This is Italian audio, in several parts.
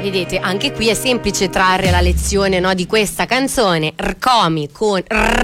vedete, anche qui è semplice trarre la lezione, no, di questa canzone. Rcomi con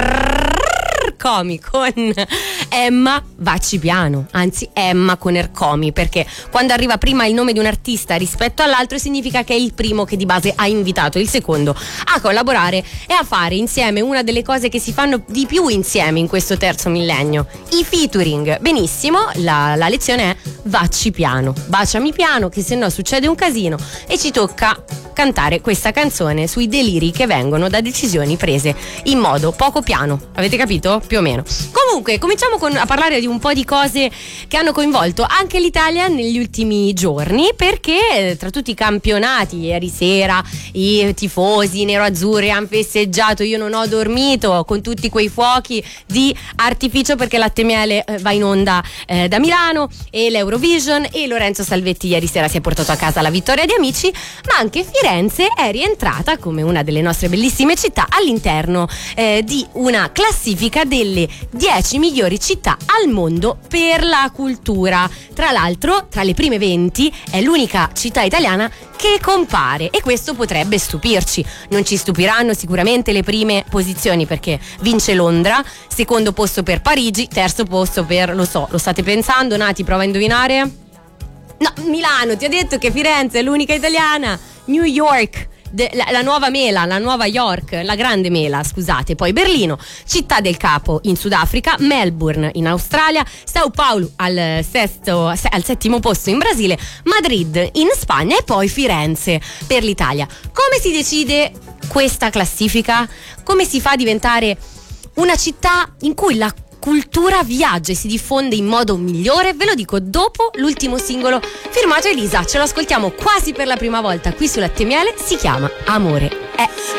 Emma Vacci Piano, anzi Emma con Ercomi, perché quando arriva prima il nome di un artista rispetto all'altro significa che è il primo che di base ha invitato il secondo a collaborare e a fare insieme una delle cose che si fanno di più insieme in questo terzo millennio, i featuring. Benissimo, la lezione è Vacci Piano, baciami piano, che se no succede un casino, e ci tocca cantare questa canzone sui deliri che vengono da decisioni prese in modo poco piano. Avete capito? Più o meno. Comunque, cominciamo a parlare di un po' di cose che hanno coinvolto anche l'Italia negli ultimi giorni, perché tra tutti i campionati, ieri sera i tifosi nero-azzurri hanno festeggiato, io non ho dormito, con tutti quei fuochi di artificio, perché Latte Miele va in onda da Milano, e l'Eurovision, e Lorenzo Salvetti ieri sera si è portato a casa la vittoria di Amici, ma anche Firenze è rientrata come una delle nostre bellissime città all'interno di una classifica delle 10 migliori città al mondo per la cultura. Tra l'altro, tra le prime 20 è l'unica città italiana che compare, e questo potrebbe stupirci. Non ci stupiranno sicuramente le prime posizioni, perché vince Londra, secondo posto per Parigi, terzo posto per, lo state pensando, Nati, prova a indovinare? No, Milano, ti ho detto che Firenze è l'unica italiana. New York, la nuova mela, la nuova York, la grande mela, scusate. Poi Berlino, Città del Capo in Sudafrica, Melbourne in Australia, Sao Paulo al settimo posto in Brasile, Madrid in Spagna, e poi Firenze per l'Italia. Come si decide questa classifica? Come si fa a diventare una città in cui la cultura viaggia e si diffonde in modo migliore? Ve lo dico dopo l'ultimo singolo firmato Elisa. Ce lo ascoltiamo quasi per la prima volta qui su Latte Miele, si chiama Amore è.